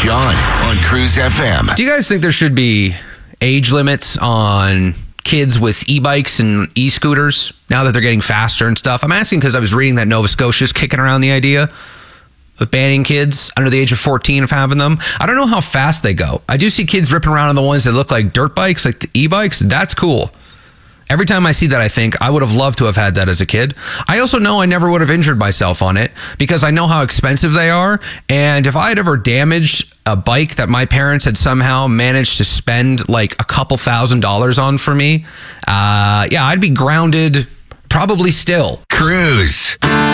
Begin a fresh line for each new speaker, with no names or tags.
John on Cruise FM.
Do you guys think there should be age limits on kids with e-bikes and e-scooters now that they're getting faster and stuff? I'm asking because I was reading that Nova Scotia's kicking around the idea of banning kids under the age of 14 of having them. I don't know how fast they go. I do see kids ripping around on the ones that look like dirt bikes, like the e-bikes. That's cool. Every time I see that, I think I would have loved to have had that as a kid. I also know I never would have injured myself on it because I know how expensive they are. And if I had ever damaged a bike that my parents had somehow managed to spend like a couple $1,000s on for me, I'd be grounded probably still.
Cruise.